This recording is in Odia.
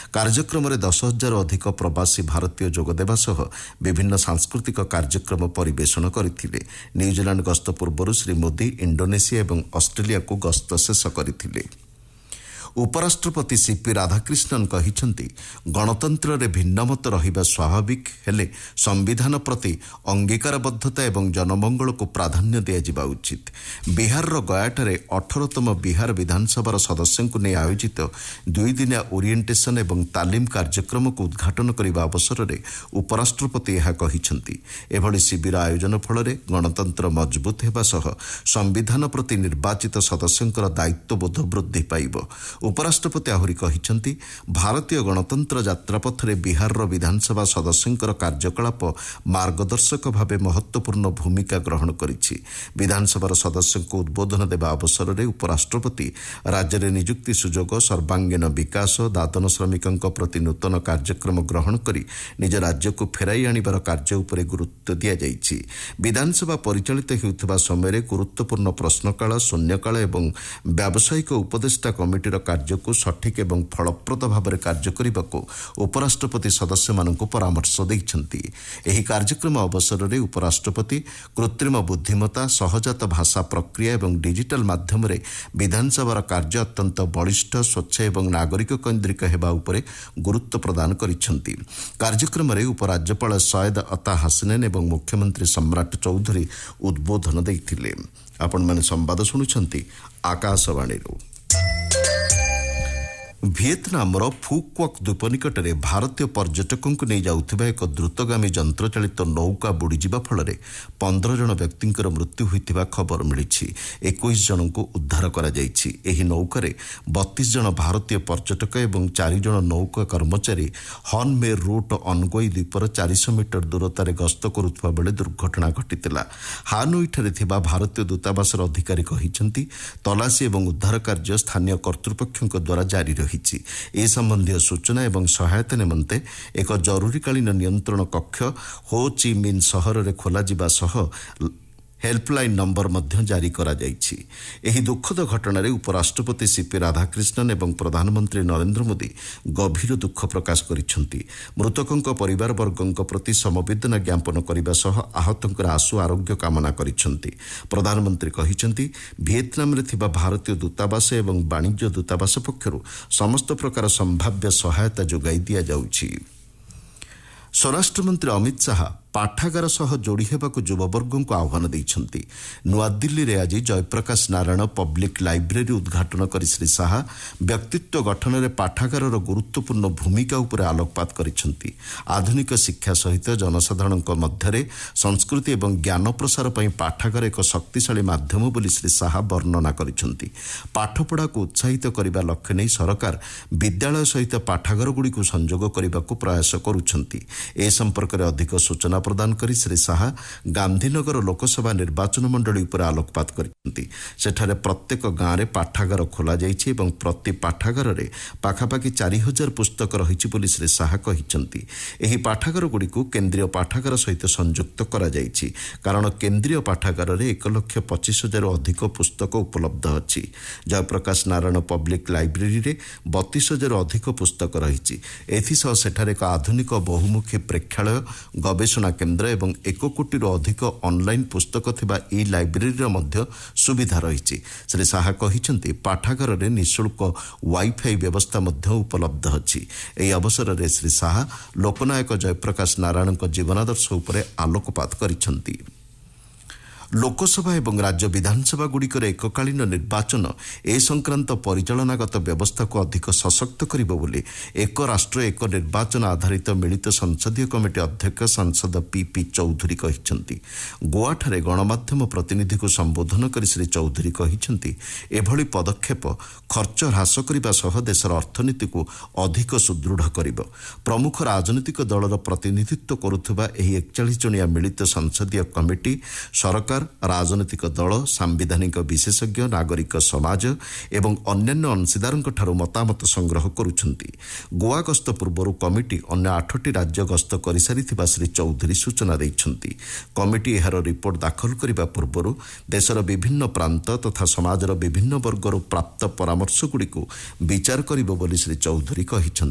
କାର୍ଯ୍ୟକ୍ରମରେ 10,000 ଅଧିକ ପ୍ରବାସୀ ଭାରତୀୟ ଯୋଗଦେବା ସହ ବିଭିନ୍ନ ସାଂସ୍କୃତିକ କାର୍ଯ୍ୟକ୍ରମ ପରିବେଷଣ କରିଥିଲେ। ନ୍ୟୁଜିଲାଣ୍ଡ ଗସ୍ତ ପୂର୍ବରୁ ଶ୍ରୀ ମୋଦି ଇଣ୍ଡୋନେସିଆ ଏବଂ ଅଷ୍ଟ୍ରେଲିଆକୁ ଗସ୍ତ ଶେଷ କରିଥିଲେ। ଉପରାଷ୍ଟ୍ରପତି ସିପି ରାଧାକ୍ରିଷ୍ଣନ୍ କହିଛନ୍ତି, ଗଣତନ୍ତ୍ରରେ ଭିନ୍ନମତ ରହିବା ସ୍ୱାଭାବିକ, ହେଲେ ସମ୍ବିଧାନ ପ୍ରତି ଅଙ୍ଗୀକାରବଦ୍ଧତା ଏବଂ ଜନମଙ୍ଗଳକୁ ପ୍ରାଧାନ୍ୟ ଦିଆଯିବା ଉଚିତ। ବିହାରର ଗୟାଠାରେ 18ତମ ବିହାର ବିଧାନସଭାର ସଦସ୍ୟଙ୍କୁ ନେଇ ଆୟୋଜିତ 2 ଦିନିଆ ଓରିଏଣ୍ଟେସନ୍ ଏବଂ ତାଲିମ କାର୍ଯ୍ୟକ୍ରମକୁ ଉଦ୍ଘାଟନ କରିବା ଅବସରରେ ଉପରାଷ୍ଟ୍ରପତି ଏହା କହିଛନ୍ତି। ଏଭଳି ଶିବିର ଆୟୋଜନ ଫଳରେ ଗଣତନ୍ତ୍ର ମଜବୁତ ହେବା ସହ ସମ୍ବିଧାନ ପ୍ରତି ନିର୍ବାଚିତ ସଦସ୍ୟଙ୍କର ଦାୟିତ୍ୱବୋଧ ବୃଦ୍ଧି ପାଇବ। ଉପରାଷ୍ଟ୍ରପତି ଆହୁରି କହିଛନ୍ତି, ଭାରତୀୟ ଗଣତନ୍ତ୍ର ଯାତ୍ରାପଥରେ ବିହାରର ବିଧାନସଭା ସଦସ୍ୟଙ୍କର କାର୍ଯ୍ୟକଳାପ ମାର୍ଗଦର୍ଶକ ଭାବେ ମହତ୍ୱପୂର୍ଣ୍ଣ ଭୂମିକା ଗ୍ରହଣ କରିଛି। ବିଧାନସଭାର ସଦସ୍ୟଙ୍କୁ ଉଦ୍ବୋଧନ ଦେବା ଅବସରରେ ଉପରାଷ୍ଟ୍ରପତି ରାଜ୍ୟରେ ନିଯୁକ୍ତି ସୁଯୋଗ, ସର୍ବାଙ୍ଗୀନ ବିକାଶ, ଦାଦନ ଶ୍ରମିକଙ୍କ ପ୍ରତି ନୂତନ କାର୍ଯ୍ୟକ୍ରମ ଗ୍ରହଣ କରି ନିଜ ରାଜ୍ୟକୁ ଫେରାଇ ଆଣିବାର କାର୍ଯ୍ୟ ଉପରେ ଗୁରୁତ୍ୱ ଦିଆଯାଇଛି। ବିଧାନସଭା ପରିଚାଳିତ ହେଉଥିବା ସମୟରେ ଗୁରୁତ୍ୱପୂର୍ଣ୍ଣ ପ୍ରଶ୍ନକାଳ, ଶୂନ୍ୟକାଳ ଏବଂ ବ୍ୟାବସାୟିକ ଉପଦେଷ୍ଟା କମିଟିର କାର୍ଯ୍ୟକୁ ସଠିକ୍ ଏବଂ ଫଳପ୍ରଦ ଭାବରେ କାର୍ଯ୍ୟ କରିବାକୁ ଉପରାଷ୍ଟ୍ରପତି ସଦସ୍ୟମାନଙ୍କୁ ପରାମର୍ଶ ଦେଇଛନ୍ତି। ଏହି କାର୍ଯ୍ୟକ୍ରମ ଅବସରରେ ଉପରାଷ୍ଟ୍ରପତି କୃତ୍ରିମ ବୁଦ୍ଧିମତ୍ତା, ସହଜାତ ଭାଷା ପ୍ରକ୍ରିୟା ଏବଂ ଡିଜିଟାଲ ମାଧ୍ୟମରେ ବିଧାନସଭାର କାର୍ଯ୍ୟ ଅତ୍ୟନ୍ତ ବଳିଷ୍ଠ, ସ୍ୱଚ୍ଛ ଏବଂ ନାଗରିକ କୈନ୍ଦ୍ରିକ ହେବା ଉପରେ ଗୁରୁତ୍ୱ ପ୍ରଦାନ କରିଛନ୍ତି। କାର୍ଯ୍ୟକ୍ରମରେ ଉପରାଜ୍ୟପାଳ ସୟଦ ଅତା ହାସନେନ୍ ଏବଂ ମୁଖ୍ୟମନ୍ତ୍ରୀ ସମ୍ରାଟ ଚୌଧୁରୀ ଉଦ୍ବୋଧନ ଦେଇଥିଲେ। ଆପଣମାନେ ସମ୍ବାଦ ଶୁଣୁଛନ୍ତି ଆକାଶବାଣୀରୁ। ଭିଏତନାମର ଫୁକ୍ୱକ୍ ଦ୍ୱୀପ ନିକଟରେ ଭାରତୀୟ ପର୍ଯ୍ୟଟକଙ୍କୁ ନେଇ ଯାଉଥିବା ଏକ ଦ୍ରୁତଗାମୀ ଯନ୍ତ୍ରଚାଳିତ ନୌକା ବୁଡ଼ିଯିବା ଫଳରେ 15 ଜଣ ବ୍ୟକ୍ତିଙ୍କର ମୃତ୍ୟୁ ହୋଇଥିବା ଖବର ମିଳିଛି। 21 ଜଣଙ୍କୁ ଉଦ୍ଧାର କରାଯାଇଛି। ଏହି ନୌକାରେ 32 ଜଣ ଭାରତୀୟ ପର୍ଯ୍ୟଟକ ଏବଂ 4 ଜଣ ନୌକା କର୍ମଚାରୀ ହର୍ଣ୍ଣମେ ରୁଟ୍ ଅନଗୋଇ ଦ୍ୱୀପର 400 ମିଟର ଦୂରତାରେ ଗସ୍ତ କରୁଥିବା ବେଳେ ଦୁର୍ଘଟଣା ଘଟିଥିଲା। ହାନୋଇଠାରେ ଥିବା ଭାରତୀୟ ଦୂତାବାସର ଅଧିକାରୀ କହିଛନ୍ତି, ତଲାସୀ ଏବଂ ଉଦ୍ଧାର କାର୍ଯ୍ୟ ସ୍ଥାନୀୟ କର୍ତ୍ତୃପକ୍ଷଙ୍କ ଦ୍ୱାରା ଜାରି ରହିଛି। ଏ ସମ୍ବନ୍ଧୀୟ ସୂଚନା ଏବଂ ସହାୟତା ନିମନ୍ତେ ଏକ ଜରୁରୀକାଳୀନ ନିୟନ୍ତ୍ରଣ କକ୍ଷ ହୋ ଚି ମିନ୍ ସହରରେ ଖୋଲାଯିବା ସହ ହେଲ୍ପଲାଇନ୍ ନମ୍ବର ମଧ୍ୟ ଜାରି କରାଯାଇଛି। ଏହି ଦୁଃଖଦ ଘଟଣାରେ ଉପରାଷ୍ଟ୍ରପତି ସିପି ରାଧାକ୍ରିଷ୍ଣନ୍ ଏବଂ ପ୍ରଧାନମନ୍ତ୍ରୀ ନରେନ୍ଦ୍ର ମୋଦି ଗଭୀର ଦୁଃଖ ପ୍ରକାଶ କରିଛନ୍ତି। ମୃତକଙ୍କ ପରିବାରବର୍ଗଙ୍କ ପ୍ରତି ସମବେଦନା ଜ୍ଞାପନ କରିବା ସହ ଆହତଙ୍କର ଆଶୁ ଆରୋଗ୍ୟ କାମନା କରିଛନ୍ତି। ପ୍ରଧାନମନ୍ତ୍ରୀ କହିଛନ୍ତି, ଭିଏତନାମରେ ଥିବା ଭାରତୀୟ ଦୂତାବାସ ଏବଂ ବାଣିଜ୍ୟ ଦୂତାବାସ ପକ୍ଷରୁ ସମସ୍ତ ପ୍ରକାର ସମ୍ଭାବ୍ୟ ସହାୟତା ଯୋଗାଇ ଦିଆଯାଉଛି। ସ୍ୱରାଷ୍ଟ୍ରମନ୍ତ୍ରୀ ଅମିତ ଶାହା ପାଠାଗାର ସହ ଯୋଡ଼ି ହେବାକୁ ଯୁବବର୍ଗଙ୍କୁ ଆହ୍ୱାନ ଦେଇଛନ୍ତି। ନୂଆଦିଲ୍ଲୀରେ ଆଜି ଜୟପ୍ରକାଶ ନାରାୟଣ ପବ୍ଲିକ୍ ଲାଇବ୍ରେରୀ ଉଦ୍ଘାଟନ କରି ଶ୍ରୀ ଶାହା ବ୍ୟକ୍ତିତ୍ୱ ଗଠନରେ ପାଠାଗାରର ଗୁରୁତ୍ୱପୂର୍ଣ୍ଣ ଭୂମିକା ଉପରେ ଆଲୋକପାତ କରିଛନ୍ତି। ଆଧୁନିକ ଶିକ୍ଷା ସହିତ ଜନସାଧାରଣଙ୍କ ମଧ୍ୟରେ ସଂସ୍କୃତି ଏବଂ ଜ୍ଞାନ ପ୍ରସାର ପାଇଁ ପାଠାଗାର ଏକ ଶକ୍ତିଶାଳୀ ମାଧ୍ୟମ ବୋଲି ଶ୍ରୀ ଶାହା ବର୍ଣ୍ଣନା କରିଛନ୍ତି। ପାଠପଢ଼ାକୁ ଉତ୍ସାହିତ କରିବା ଲକ୍ଷ୍ୟ ନେଇ ସରକାର ବିଦ୍ୟାଳୟ ସହିତ ପାଠାଗାରଗୁଡ଼ିକୁ ସଂଯୋଗ କରିବାକୁ ପ୍ରୟାସ କରୁଛନ୍ତି। ଏ ସମ୍ପର୍କରେ ଅଧିକ ସୂଚନା ପ୍ରଦାନ କରି ଶ୍ରୀ ଶାହା ଗାନ୍ଧୀନଗର ଲୋକସଭା ନିର୍ବାଚନ ମଣ୍ଡଳୀ ଉପରେ ଆଲୋକପାତ କରିଛନ୍ତି। ସେଠାରେ ପ୍ରତ୍ୟେକ ଗାଁରେ ପାଠାଗାର ଖୋଲାଯାଇଛି ଏବଂ ପ୍ରତି ପାଠାଗାରରେ ପାଖାପାଖି 4,000 ପୁସ୍ତକ ରହିଛି ବୋଲି ଶ୍ରୀ ଶାହା କହିଛନ୍ତି। ଏହି ପାଠାଗାରଗୁଡ଼ିକୁ କେନ୍ଦ୍ରୀୟ ପାଠାଗାର ସହିତ ସଂଯୁକ୍ତ କରାଯାଇଛି, କାରଣ କେନ୍ଦ୍ରୀୟ ପାଠାଗାରରେ 1,25,000ରୁ ଅଧିକ ପୁସ୍ତକ ଉପଲବ୍ଧ ଅଛି। ଜୟପ୍ରକାଶ ନାରାୟଣ ପବ୍ଲିକ୍ ଲାଇବ୍ରେରୀରେ 32,000ରୁ ଅଧିକ ପୁସ୍ତକ ରହିଛି। ଏଥିସହ ସେଠାରେ ଏକ ଆଧୁନିକ ବହୁମୁଖୀ ପ୍ରେକ୍ଷାଳୟ, ଗବେଷଣା କେନ୍ଦ୍ର ଏବଂ 1 କୋଟିରୁ ଅଧିକ ଅନଲାଇନ୍ ପୁସ୍ତକ ଥିବା ଏହି ଲାଇବ୍ରେରୀର ମଧ୍ୟ ସୁବିଧା ରହିଛି। ଶ୍ରୀ ଶାହା କହିଛନ୍ତି, ପାଠାଗାରରେ ନିଃଶୁଳ୍କ ୱାଇଫାଇ ବ୍ୟବସ୍ଥା ମଧ୍ୟ ଉପଲବ୍ଧ ଅଛି। ଏହି ଅବସରରେ ଶ୍ରୀ ଶାହା ଲୋକନାୟକ ଜୟପ୍ରକାଶ ନାରାୟଣଙ୍କ ଜୀବନାଦର୍ଶ ଉପରେ ଆଲୋକପାତ କରିଛନ୍ତି। ଲୋକସଭା ଏବଂ ରାଜ୍ୟ ବିଧାନସଭାଗୁଡ଼ିକର ଏକକାଳୀନ ନିର୍ବାଚନ ଏ ସଂକ୍ରାନ୍ତ ପରିଚାଳନାଗତ ବ୍ୟବସ୍ଥାକୁ ଅଧିକ ସଶକ୍ତ କରିବ ବୋଲି ଏକ ରାଷ୍ଟ୍ର ଏକ ନିର୍ବାଚନ ଆଧାରିତ ମିଳିତ ସଂସଦୀୟ କମିଟି ଅଧ୍ୟକ୍ଷ ସାଂସଦ ପିପି ଚୌଧୁରୀ କହିଛନ୍ତି। ଗୋଆଠାରେ ଗଣମାଧ୍ୟମ ପ୍ରତିନିଧିକୁ ସମ୍ବୋଧନ କରି ଶ୍ରୀ ଚୌଧୁରୀ କହିଛନ୍ତି, ଏଭଳି ପଦକ୍ଷେପ ଖର୍ଚ୍ଚ ହ୍ରାସ କରିବା ସହ ଦେଶର ଅର୍ଥନୀତିକୁ ଅଧିକ ସୁଦୃଢ଼ କରିବ। ପ୍ରମୁଖ ରାଜନୈତିକ ଦଳର ପ୍ରତିନିଧିତ୍ୱ କରୁଥିବା ଏହି 41 ଜଣିଆ ମିଳିତ ସଂସଦୀୟ କମିଟି ସରକାର, ରାଜନୈତିକ ଦଳ, ସାମ୍ବିଧାନିକ ବିଶେଷଜ୍ଞ, ନାଗରିକ ସମାଜ ଏବଂ ଅନ୍ୟାନ୍ୟ ଅଂଶୀଦାରଙ୍କଠାରୁ ମତାମତ ସଂଗ୍ରହ କରୁଛନ୍ତି। ଗୋଆ ଗସ୍ତ ପୂର୍ବରୁ କମିଟି ଅନ୍ୟ 8ଟି ରାଜ୍ୟ ଗସ୍ତ କରିସାରିଥିବା ଶ୍ରୀ ଚୌଧୁରୀ ସୂଚନା ଦେଇଛନ୍ତି। କମିଟି ଏହାର ରିପୋର୍ଟ ଦାଖଲ କରିବା ପୂର୍ବରୁ ଦେଶର ବିଭିନ୍ନ ପ୍ରାନ୍ତ ତଥା ସମାଜର ବିଭିନ୍ନ ବର୍ଗରୁ ପ୍ରାପ୍ତ ପରାମର୍ଶଗୁଡ଼ିକୁ ବିଚାର କରିବ ବୋଲି ଶ୍ରୀ ଚୌଧୁରୀ କହିଛନ୍ତି।